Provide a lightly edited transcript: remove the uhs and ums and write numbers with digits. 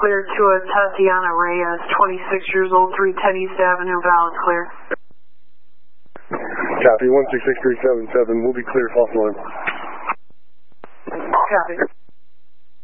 clear to a Tatiana Reyes, 26 years old, 310 East Avenue, valid clear. Copy, 166377, we'll be clear, false alarm. Copy.